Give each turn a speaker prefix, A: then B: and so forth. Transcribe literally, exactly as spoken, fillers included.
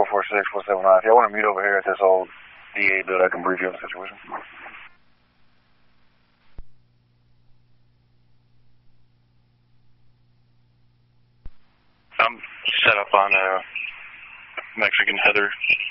A: four six, four seven nine. If y'all want to meet over here at this old D A building, I can brief you on the situation.
B: I'm set up on uh, Mexican Heather